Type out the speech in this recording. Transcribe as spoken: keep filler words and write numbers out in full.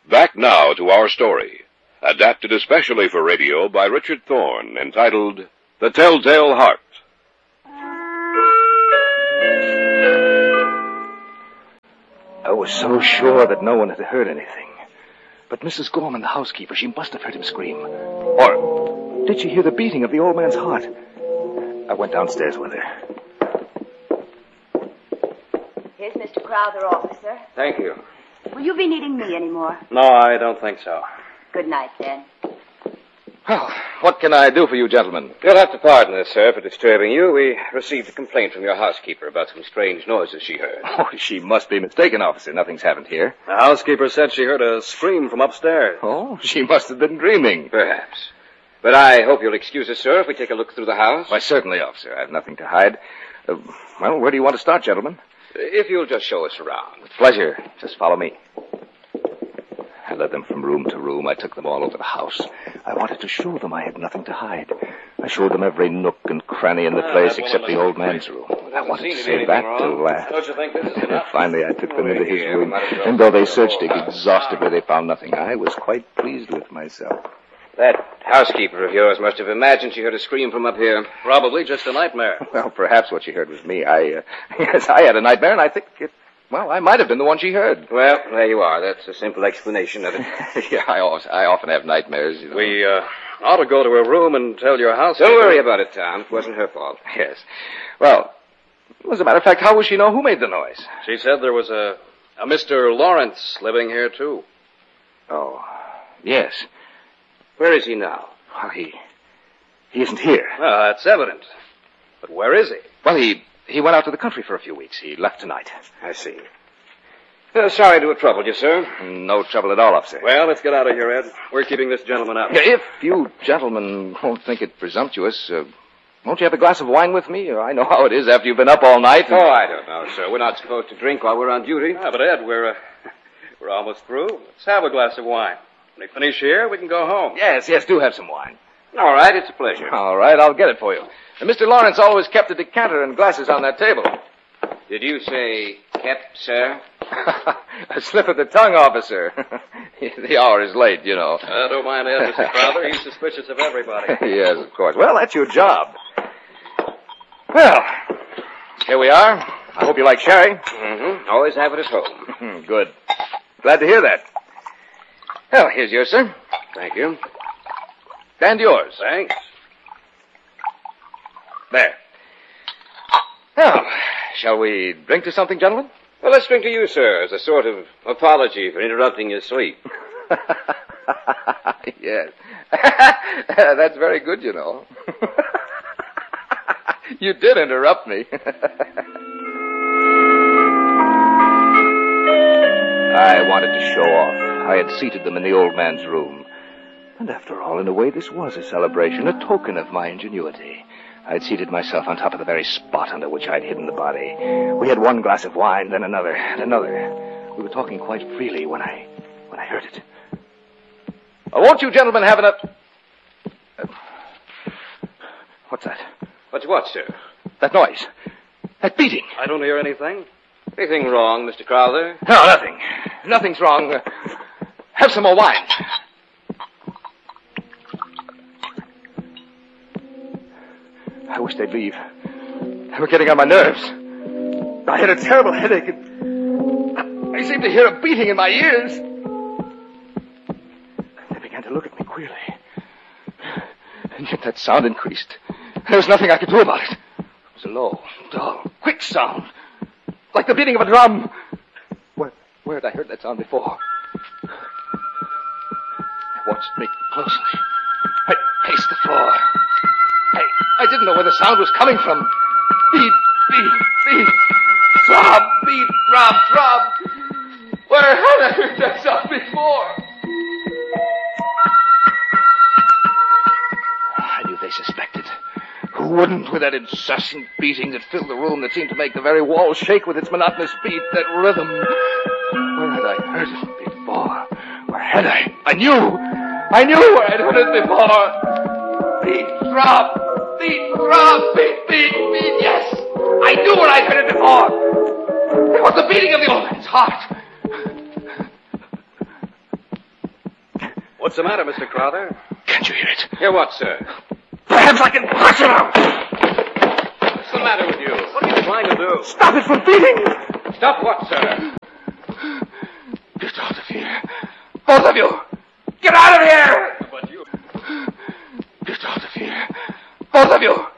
Back now to our story, adapted especially for radio by Richard Thorne, entitled The Telltale Heart. I was so sure that no one had heard anything. But Missus Gorman, the housekeeper, she must have heard him scream. Or did she hear the beating of the old man's heart? I went downstairs with her. Here's Mister Crowther, officer. Thank you. Will you be needing me anymore? No, I don't think so. Good night, then. Well, what can I do for you, gentlemen? You'll have to pardon us, sir, for disturbing you. We received a complaint from your housekeeper about some strange noises she heard. Oh, she must be mistaken, officer. Nothing's happened here. The housekeeper said she heard a scream from upstairs. Oh, she must have been dreaming. Perhaps. But I hope you'll excuse us, sir, if we take a look through the house. Why, certainly, officer. I have nothing to hide. Uh, well, where do you want to start, gentlemen? If you'll just show us around. With pleasure. Just follow me. I led them from room to room. I took them all over the house. I wanted to show them I had nothing to hide. I showed them every nook and cranny in the place except the old man's room. I wanted to save that till last. Don't you think this is enough? Finally, I took them into his room, and though they searched it exhaustively, they found nothing. I was quite pleased with myself. That housekeeper of yours must have imagined she heard a scream from up here. Probably just a nightmare. Well, perhaps what she heard was me. I, uh, yes, I had a nightmare, and I think it, well, I might have been the one she heard. Well, there you are. That's a simple explanation of it. Yeah, I, always, I often have nightmares, you know. We, uh, ought to go to her room and tell your housekeeper. Don't worry about it, Tom. It wasn't her fault. Yes. Well, as a matter of fact, how will she know who made the noise? She said there was a, a Mister Lawrence living here, too. Oh, yes. Where is he now? Well, he, he isn't here. Well, that's evident. But where is he? Well, he, he went out to the country for a few weeks. He left tonight. I see. Uh, sorry to have troubled you, sir. No trouble at all, officer. Well, let's get out of here, Ed. We're keeping this gentleman up. If you gentlemen won't think it presumptuous, uh, won't you have a glass of wine with me? I know how it is after you've been up all night. And... Oh, I don't know, sir. We're not supposed to drink while we're on duty. Ah, but, Ed, we're, uh, we're almost through. Let's have a glass of wine. When we finish here, we can go home. Yes, yes, do have some wine. All right, it's a pleasure. All right, I'll get it for you. And Mister Lawrence always kept a decanter and glasses on that table. Did you say kept, sir? A slip of the tongue, officer. The hour is late, you know. Uh, don't mind Ed, Mister Crowther. He's suspicious of everybody. Yes, of course. Well, that's your job. Well, here we are. I hope you like sherry. Mm-hmm. Always have it at home. Good. Glad to hear that. Well, here's yours, sir. Thank you. And yours. Thanks. There. Now, shall we drink to something, gentlemen? Well, let's drink to you, sir, as a sort of apology for interrupting your sleep. Yes. That's very good, you know. You did interrupt me. I wanted to show off. I had seated them in the old man's room. And after all, in a way, this was a celebration, a token of my ingenuity. I'd seated myself on top of the very spot under which I'd hidden the body. We had one glass of wine, then another, and another. We were talking quite freely when I, when I heard it. Oh, won't you gentlemen have enough... Uh, what's that? What's what, sir? That noise. That beating. I don't hear anything. Anything wrong, Mister Crowther? No, nothing. Nothing's wrong. Uh, have some more wine. I wish they'd leave. They were getting on my nerves. I had a terrible headache. And I seemed to hear a beating in my ears. They began to look at me queerly. And yet that sound increased. There was nothing I could do about it. It was a low, dull, quick sound. Like the beating of a drum. Where, where had I heard that sound before? They watched me closely. I paced the floor. I, I didn't know where the sound was coming from. Beat, beat, beat. Throb, beat, throb, throb. Where had I heard that sound before? I knew they suspected. Who wouldn't, with that incessant beating that filled the room, that seemed to make the very walls shake with its monotonous beat, that rhythm? Where had I heard it before? Where had I? I knew! I knew where I'd heard it before! Beat, throb, beat, throb, beat, beat, beat, yes! I knew where I'd heard it before! It was the beating of the old man's heart! What's the matter, Mister Crowther? Can't you hear it? Hear what, sir? Perhaps I can push it out. What's the matter with you? What are you trying to do? Stop it from beating. Stop what, sir? Get out of here. Both of you. Get out of here. But you... Get out of here. Both of you.